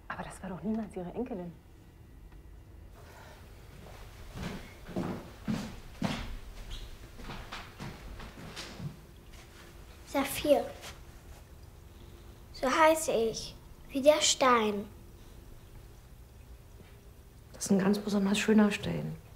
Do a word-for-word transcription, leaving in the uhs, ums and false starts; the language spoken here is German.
Aber das war doch niemals Ihre Enkelin. Saphir. So heiße ich, wie der Stein. Das ist ein ganz besonders schöner Stein.